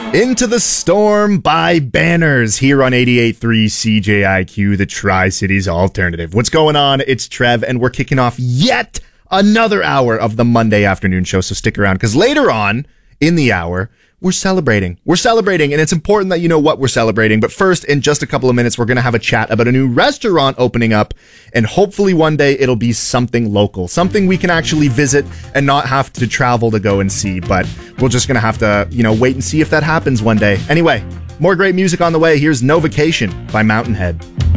Into the Storm by Banners here on 88.3 CJIQ, the Tri-Cities Alternative. What's going on? It's Trev, and we're kicking off yet another hour of the Monday afternoon show, so stick around, because later on in the hour, we're celebrating. We're celebrating, and it's important that you know what we're celebrating. But first, in just a couple of minutes, we're going to have a chat about a new restaurant opening up, and hopefully one day it'll be something local, something we can actually visit and not have to travel to go and see. But we're just going to have to, wait and see if that happens one day. Anyway, more great music on the way. Here's No Vacation by Mountainhead.